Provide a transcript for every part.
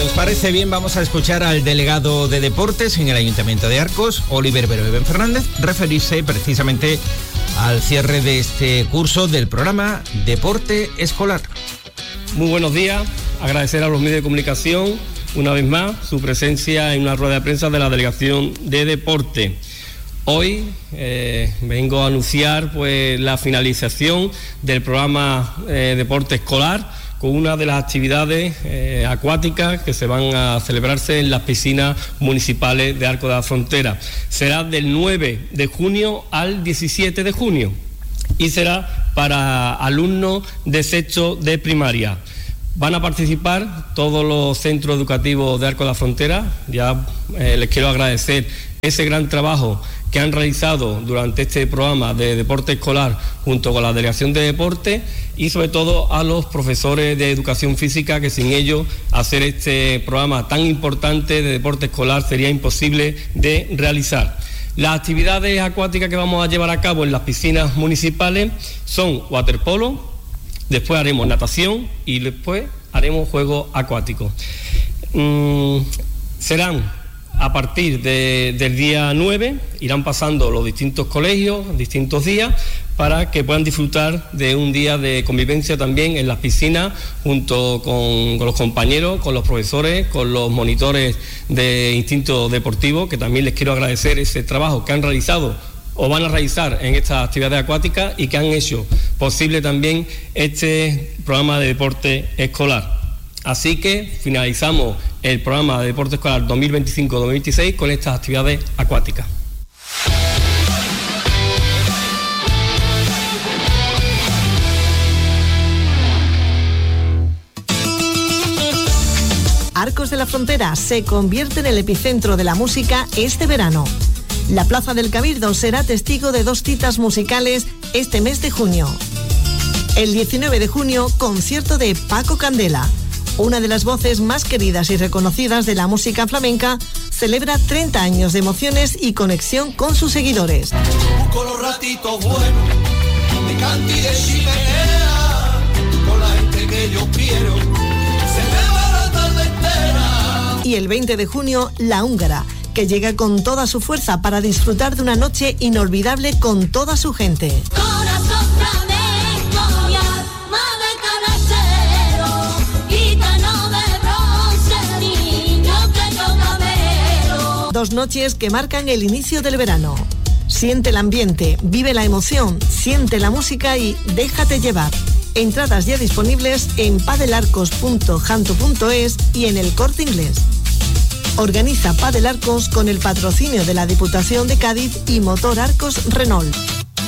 os parece bien, vamos a escuchar al delegado de Deportes en el Ayuntamiento de Arcos, Oliver Verhoeven Fernández, referirse precisamente al cierre de este curso del programa Deporte Escolar. Muy buenos días, agradecer a los medios de comunicación una vez más su presencia en una rueda de prensa de la Delegación de Deporte. Hoy vengo a anunciar pues la finalización del programa Deporte Escolar con una de las actividades acuáticas que se van a celebrarse en las piscinas municipales de Arcos de la Frontera. Será del 9 de junio al 17 de junio y será para alumnos de sexto de primaria. Van a participar todos los centros educativos de Arcos de la Frontera. Ya les quiero agradecer ese gran trabajo que han realizado durante este programa de deporte escolar junto con la Delegación de Deporte y sobre todo a los profesores de educación física, que sin ellos hacer este programa tan importante de deporte escolar sería imposible de realizar. Las actividades acuáticas que vamos a llevar a cabo en las piscinas municipales son waterpolo, después haremos natación y después haremos juegos acuáticos. Serán a partir del día 9, irán pasando los distintos colegios, distintos días, para que puedan disfrutar de un día de convivencia también en las piscinas, junto con los compañeros, con los profesores, con los monitores de instinto deportivo, que también les quiero agradecer ese trabajo que han realizado o van a realizar en estas actividades acuáticas y que han hecho posible también este programa de deporte escolar. Así que finalizamos el programa de deporte escolar 2025-2026 con estas actividades acuáticas. Arcos de la Frontera se convierte en el epicentro de la música este verano. La Plaza del Cabildo será testigo de 2 citas musicales este mes de junio. El 19 de junio, concierto de Paco Candela. Una de las voces más queridas y reconocidas de la música flamenca, celebra 30 años de emociones y conexión con sus seguidores. Con los ratitos buenos, de canti de chimenea, con la gente que yo quiero, se me va la tarde entera. Y el 20 de junio, La Húngara, que llega con toda su fuerza para disfrutar de una noche inolvidable con toda su gente. Corazón flamenco, mi alma de canastero, gitano de bronce, niño que yo cabero. 2 noches que marcan el inicio del verano. Siente el ambiente, vive la emoción, siente la música y déjate llevar. Entradas ya disponibles en padelarcos.janto.es y en el Corte Inglés. Organiza Padel Arcos con el patrocinio de la Diputación de Cádiz y Motor Arcos Renault.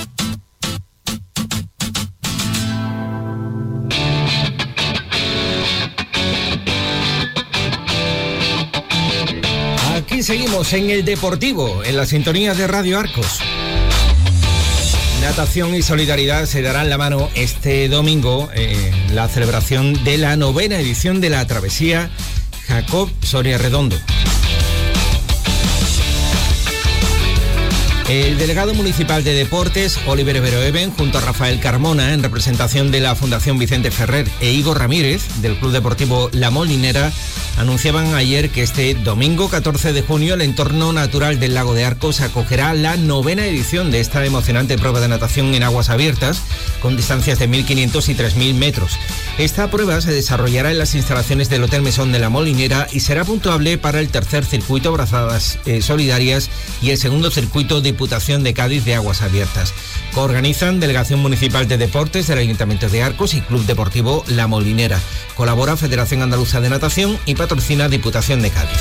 Aquí seguimos en el Deportivo, en la sintonía de Radio Arcos. Natación y solidaridad se darán la mano este domingo en la celebración de la 9ª edición de la travesía Jacob Soria Redondo. El delegado municipal de Deportes, Oliver Verhoeven, junto a Rafael Carmona, en representación de la Fundación Vicente Ferrer e Igor Ramírez, del Club Deportivo La Molinera, anunciaban ayer que este domingo 14 de junio el entorno natural del lago de Arcos acogerá la 9ª edición de esta emocionante prueba de natación en aguas abiertas, con distancias de 1.500 y 3.000 metros. Esta prueba se desarrollará en las instalaciones del Hotel Mesón de La Molinera y será puntuable para el tercer circuito Brazadas Solidarias y el segundo circuito Diputación de Cádiz de Aguas Abiertas. Coorganizan Delegación Municipal de Deportes del Ayuntamiento de Arcos y Club Deportivo La Molinera. Colabora Federación Andaluza de Natación y patrocina Diputación de Cádiz.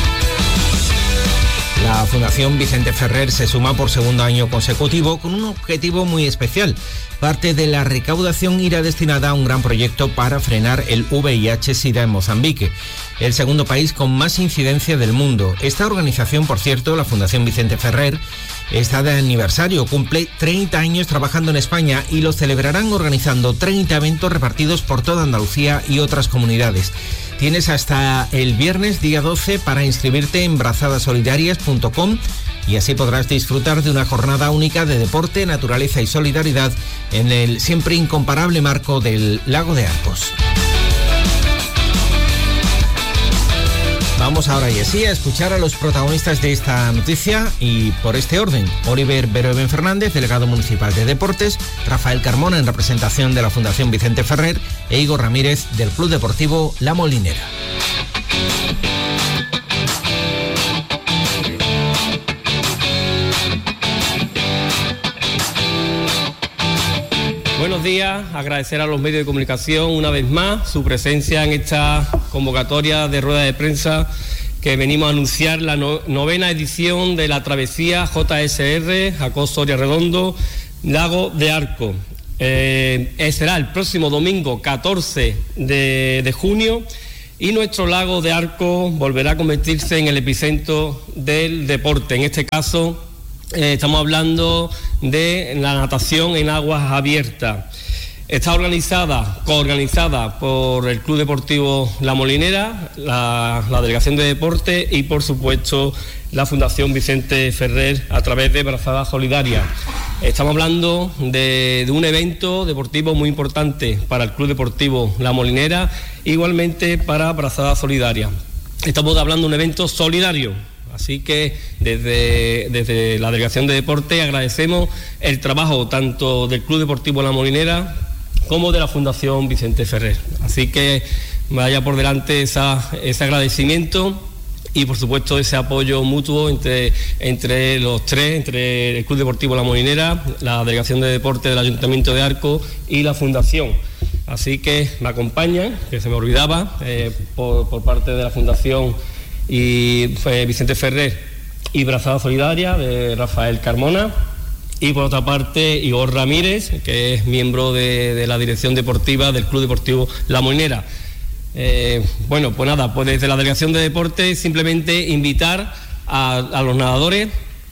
La Fundación Vicente Ferrer se suma por segundo año consecutivo con un objetivo muy especial. Parte de la recaudación irá destinada a un gran proyecto para frenar el VIH-Sida en Mozambique, el segundo país con más incidencia del mundo. Esta organización, por cierto, la Fundación Vicente Ferrer, está de aniversario, cumple 30 años trabajando en España y lo celebrarán organizando 30 eventos repartidos por toda Andalucía y otras comunidades. Tienes hasta el viernes día 12 para inscribirte en brazadasolidarias.com y así podrás disfrutar de una jornada única de deporte, naturaleza y solidaridad en el siempre incomparable marco del Lago de Arcos. Vamos ahora, y así, a escuchar a los protagonistas de esta noticia y por este orden. Oliver Verhoeven Fernández, delegado municipal de Deportes, Rafael Carmona, en representación de la Fundación Vicente Ferrer, e Igor Ramírez, del Club Deportivo La Molinera. Buenos días, agradecer a los medios de comunicación una vez más su presencia en esta convocatoria de rueda de prensa que venimos a anunciar la novena edición de la travesía JSR, Jacob Soria Redondo, Lago de Arco. Será el próximo domingo 14 de junio y nuestro Lago de Arco volverá a convertirse en el epicentro del deporte. En este caso estamos hablando de la natación en aguas abiertas. Está coorganizada por el Club Deportivo La Molinera, la Delegación de Deporte y, por supuesto, la Fundación Vicente Ferrer a través de Brazada Solidaria. Estamos hablando de un evento deportivo muy importante para el Club Deportivo La Molinera, igualmente para Brazada Solidaria. Estamos hablando de un evento solidario. Así que desde la Delegación de Deporte agradecemos el trabajo tanto del Club Deportivo La Molinera como de la Fundación Vicente Ferrer. Así que vaya por delante ese agradecimiento y, por supuesto, ese apoyo mutuo entre los tres, entre el Club Deportivo La Molinera, la Delegación de Deporte del Ayuntamiento de Arco y la Fundación. Así que me acompañan, que se me olvidaba, por parte de la Fundación y Vicente Ferrer y Brazada Solidaria de Rafael Carmona, y por otra parte Igor Ramírez, que es miembro de la dirección deportiva del Club Deportivo La Molinera. Pues nada, pues desde la Delegación de Deportes simplemente invitar a los nadadores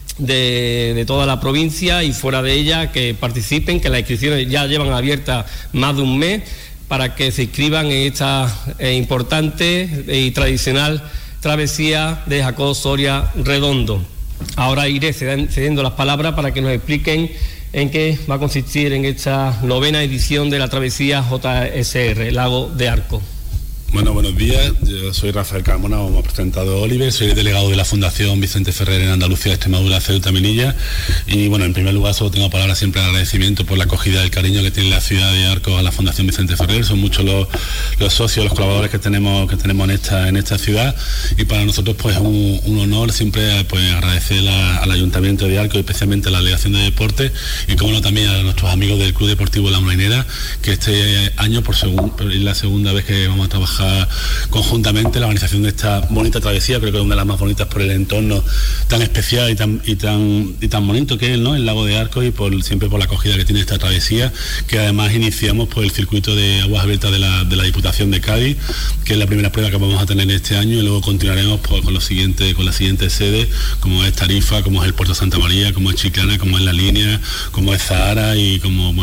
de toda la provincia y fuera de ella que participen, que las inscripciones ya llevan abiertas más de un mes, para que se inscriban en esta importante y tradicional travesía de Jacob Soria Redondo. Ahora iré cediendo las palabras para que nos expliquen en qué va a consistir en esta novena edición de la travesía JSR, Lago de Arco. Bueno, buenos días. Yo soy Rafael Carmona, como ha presentado Oliver, soy el delegado de la Fundación Vicente Ferrer en Andalucía, Extremadura, Ceuta, Melilla. Y bueno, en primer lugar solo tengo palabras siempre de agradecimiento por la acogida y el cariño que tiene la ciudad de Arco a la Fundación Vicente Ferrer. Son muchos los socios, los colaboradores que tenemos en esta ciudad, y para nosotros pues un honor siempre pues agradecer al Ayuntamiento de Arco y especialmente a la Delegación de Deportes, y como no también a nuestros amigos del Club Deportivo La Molinera, que este año es la segunda vez que vamos a trabajar conjuntamente la organización de esta bonita travesía. Creo que es una de las más bonitas por el entorno tan especial y tan bonito que es, ¿no?, el Lago de Arco, y siempre por la acogida que tiene esta travesía, que además iniciamos por el circuito de aguas abiertas de la Diputación de Cádiz, que es la primera prueba que vamos a tener este año, y luego continuaremos con las siguientes sedes, como es Tarifa, como es el Puerto Santa María, como es Chiclana, como es La Línea, como es Zahara, y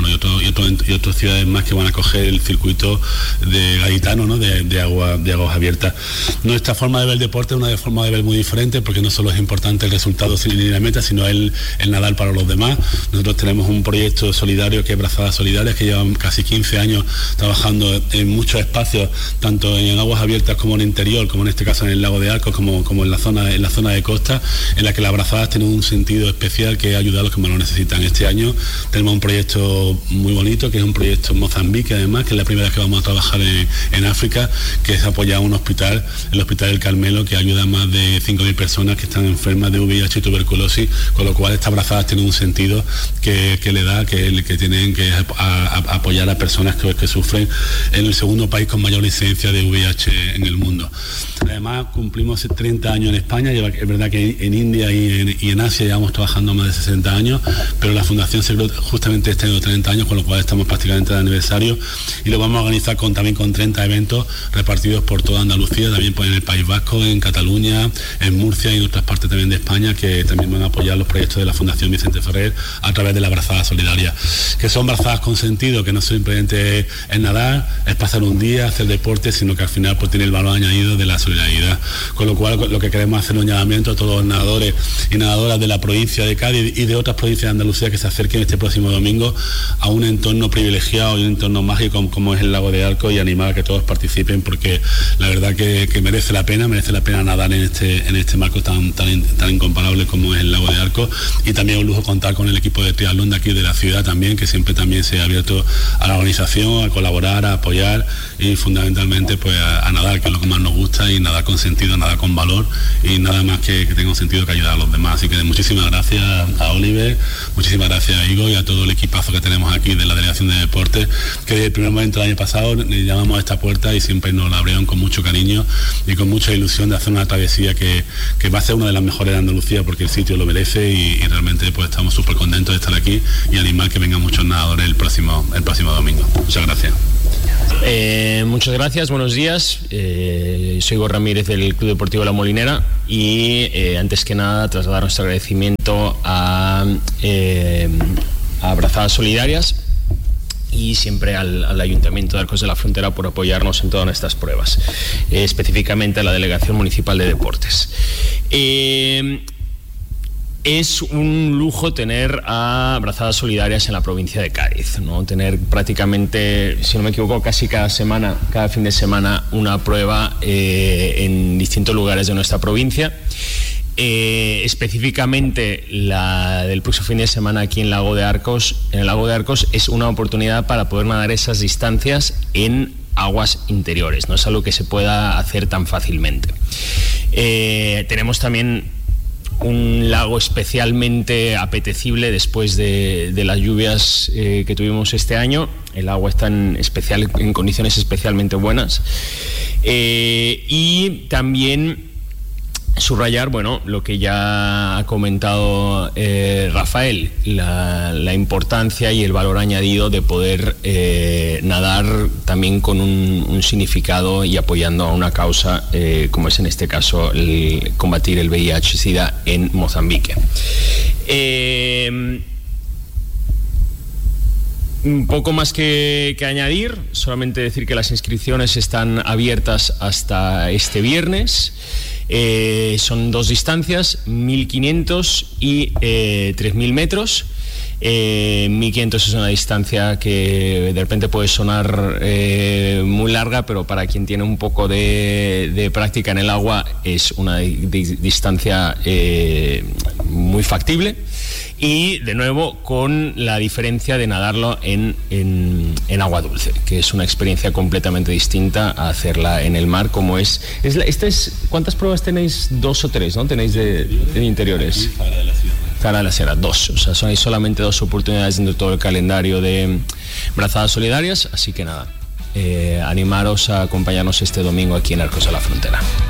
otras ciudades más que van a coger el circuito de gaditano, ¿no?, de aguas abiertas. Nuestra forma de ver el deporte es una forma de ver muy diferente, porque no solo es importante el resultado sin la meta, sino el nadar para los demás. Nosotros tenemos un proyecto solidario que es Brazada Solidaria, que lleva casi 15 años trabajando en muchos espacios, tanto en aguas abiertas como en el interior, como en este caso en el Lago de Arco, como en la zona de costa, en la que las brazadas tienen un sentido especial, que es ayudar a los que más lo necesitan. Este año tenemos un proyecto muy bonito, que es un proyecto en Mozambique, además, que es la primera vez que vamos a trabajar en África, que es apoyar un hospital, el Hospital del Carmelo, que ayuda a más de 5.000 personas que están enfermas de VIH y tuberculosis, con lo cual estas brazadas tienen un sentido que le da, que tienen que apoyar a personas que sufren en el segundo país con mayor incidencia de VIH en el mundo. Además, cumplimos 30 años en España. Es verdad que en India y en Asia llevamos trabajando más de 60 años, pero la Fundación se creó justamente este año 30 años, con lo cual estamos prácticamente de aniversario, y lo vamos a organizar también con 30 eventos repartidos por toda Andalucía, también pues en el País Vasco, en Cataluña, en Murcia y en otras partes también de España, que también van a apoyar los proyectos de la Fundación Vicente Ferrer a través de la Brazada Solidaria, que son brazadas con sentido, que no simplemente es nadar, es pasar un día, hacer deporte, sino que al final pues tiene el valor añadido de la solidaridad. Con lo cual lo que queremos hacer es un llamamiento a todos los nadadores y nadadoras de la provincia de Cádiz y de otras provincias de Andalucía que se acerquen este próximo domingo a un entorno privilegiado y un entorno mágico como es el Lago de Arco, y animar a que todos participen participen, porque la verdad que merece la pena nadar en este marco tan incomparable como es el lago de Arcos, y también un lujo contar con el equipo de triatlón de aquí de la ciudad también, que siempre también se ha abierto a la organización, a colaborar, a apoyar y fundamentalmente pues a nadar, que es lo que más nos gusta, y nadar con sentido, nadar con valor, y nada más que tenga un sentido que ayudar a los demás. Así que muchísimas gracias a Oliver, muchísimas gracias a Igor y a todo el equipazo que tenemos aquí de la Delegación de Deportes, que desde el primer momento del año pasado le llamamos a esta puerta y siempre nos la abrieron con mucho cariño y con mucha ilusión de hacer una travesía que va a ser una de las mejores de Andalucía, porque el sitio lo merece, y realmente pues estamos súper contentos de estar aquí y animar que vengan muchos nadadores el próximo domingo. Muchas gracias. Muchas gracias, buenos días. Soy Igor Ramírez del Club Deportivo La Molinera, y antes que nada trasladar nuestro agradecimiento a Brazadas Solidarias y siempre al Ayuntamiento de Arcos de la Frontera por apoyarnos en todas nuestras pruebas, específicamente a la Delegación Municipal de Deportes. Es un lujo tener a Brazadas Solidarias en la provincia de Cádiz, ¿no? Tener prácticamente, si no me equivoco, casi cada fin de semana, una prueba en distintos lugares de nuestra provincia. Específicamente la del próximo fin de semana aquí en el Lago de Arcos es una oportunidad para poder nadar esas distancias en aguas interiores. No es algo que se pueda hacer tan fácilmente. Tenemos también un lago especialmente apetecible después de las lluvias que tuvimos este año. El agua está en condiciones especialmente buenas, y también subrayar, bueno, lo que ya ha comentado Rafael, la importancia y el valor añadido de poder nadar también con un significado y apoyando a una causa como es en este caso el combatir el VIH-Sida en Mozambique. Un poco más que añadir, solamente decir que las inscripciones están abiertas hasta este viernes. Son dos distancias, 1.500 y 3.000 metros. 1.500 es una distancia que de repente puede sonar muy larga, pero para quien tiene un poco de práctica en el agua es una distancia muy factible, y de nuevo con la diferencia de nadarlo en agua dulce, que es una experiencia completamente distinta a hacerla en el mar, como es ¿cuántas pruebas tenéis? 2 o 3, ¿no? Tenéis de interiores. Zahara de la Sierra, 2, o sea, hay solamente 2 oportunidades dentro de todo el calendario de Brazadas Solidarias, así que nada, animaros a acompañarnos este domingo aquí en Arcos de la Frontera.